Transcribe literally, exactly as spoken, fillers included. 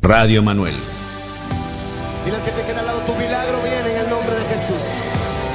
Radio Emanuel. Dile al que te queda al lado, tu milagro viene.